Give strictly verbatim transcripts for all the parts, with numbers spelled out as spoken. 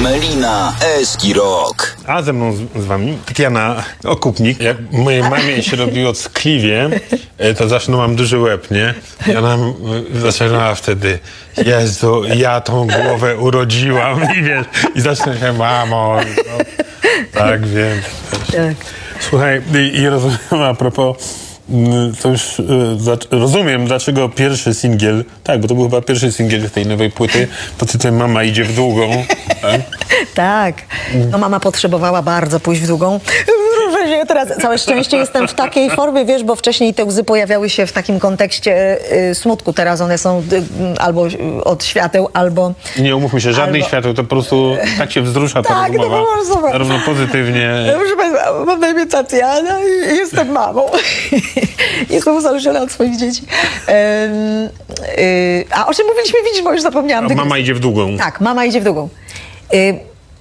Melina Eski Rock. A ze mną z, z wami Tatiana Okupnik. Jak mojej mamie się robiło ckliwie, to zawsze no, mam duży łeb, nie? I ona zaczynała wtedy: Jezu, ja tą głowę urodziłam i wiesz, i zaczyna się: mamo, no, tak, wiem. Tak. Słuchaj, i, i rozumiem, a propos, to już y, za, rozumiem, dlaczego pierwszy singiel, tak, bo to był chyba pierwszy singiel tej nowej płyty, pod tytułem Mama idzie w długą. Tak? Tak. No mama potrzebowała bardzo pójść w długą. Ja teraz całe szczęście jestem w takiej formie, wiesz, bo wcześniej te łzy pojawiały się w takim kontekście y, smutku. Teraz one są y, albo od świateł, albo... Nie umówmy się, żadnych albo... świateł, to po prostu tak się wzrusza ta tak, rozmowa. No, to zarówno pozytywnie. Proszę Państwa, mam na imię Tatiana i jestem mamą. Jestem uzależniona od swoich dzieci. Um, y, a o czym mówiliśmy? Widzisz, bo już zapomniałam. A mama idzie w długą. Tak, mama idzie w długą. Y,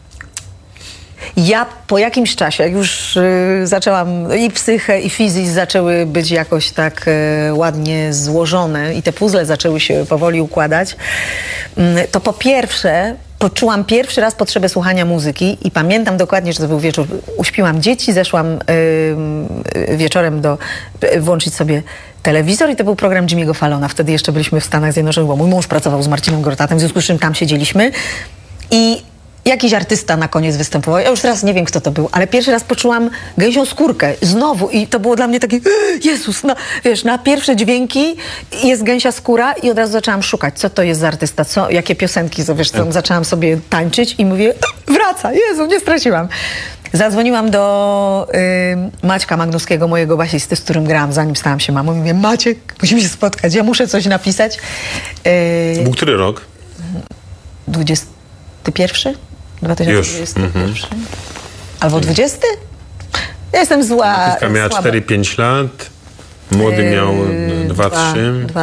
Ja po jakimś czasie, jak już y, zaczęłam, i psychę, i fizis zaczęły być jakoś tak y, ładnie złożone i te puzzle zaczęły się powoli układać, y, to po pierwsze poczułam pierwszy raz potrzebę słuchania muzyki i pamiętam dokładnie, że to był wieczór. Uśpiłam dzieci, zeszłam y, y, wieczorem do y, włączyć sobie telewizor i to był program Jimmy'ego Fallona. Wtedy jeszcze byliśmy w Stanach Zjednoczonych, bo mój mąż pracował z Marcinem Gortatem, w związku z czym tam siedzieliśmy i jakiś artysta na koniec występował. Ja już teraz nie wiem, kto to był, ale pierwszy raz poczułam gęsią skórkę znowu i to było dla mnie takie: Jezus, no, wiesz, na pierwsze dźwięki jest gęsia skóra i od razu zaczęłam szukać, co to jest za artysta, co, jakie piosenki, co, wiesz, co, zaczęłam sobie tańczyć i mówię: wraca, Jezu, nie straciłam. Zadzwoniłam do y, Maćka Magnuskiego, mojego basisty, z którym grałam, zanim stałam się mamą, i mówię: Maciek, musimy się spotkać, ja muszę coś napisać. Y, To był który rok? dwudziesty pierwszy? dwa tysiące dwudziesty pierwszy? Mm-hmm. Albo dwudziesty? Ja jestem zła. Artystka miała cztery pięć lat, młody miał dwa trzy.